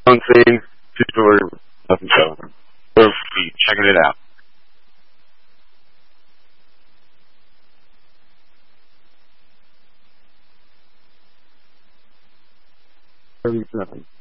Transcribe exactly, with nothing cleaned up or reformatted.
One thing, people are up and so. We'll be checking it out. thirty-seven.